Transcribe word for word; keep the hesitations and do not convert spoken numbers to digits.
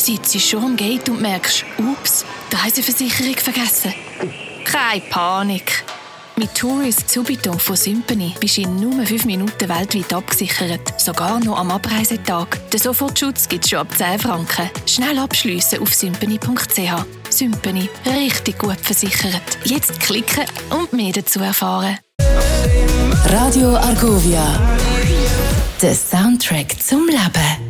sitzt schon am Gate und merkst, ups, die Reiseversicherung vergessen. Keine Panik. Mit Tourist Subito von Sympany bist du in nur fünf Minuten weltweit abgesichert. Sogar noch am Abreisetag. Den Sofortschutz gibt es schon ab zehn Franken. Schnell abschliessen auf sympany punkt c h. Sympany. Richtig gut versichert. Jetzt klicken und mehr dazu erfahren. Radio Argovia. Der Soundtrack zum Leben.